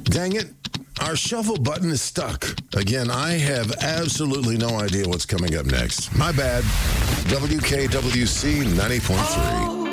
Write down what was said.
Dang it. Our shuffle button is stuck. Again, I have absolutely no idea what's coming up next. My bad. WKWC 90.3.